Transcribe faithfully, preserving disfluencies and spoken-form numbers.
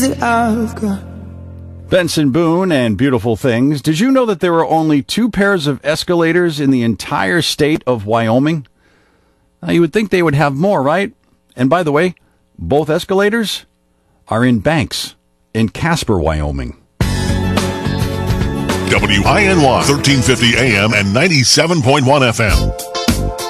Benson Boone and Beautiful Things. Did you know that there are only two pairs of escalators in the entire state of Wyoming? Now, you would think they would have more, right? And by the way, both escalators are in Banks in Casper, Wyoming. W I N Y, thirteen fifty A M and ninety-seven point one F M.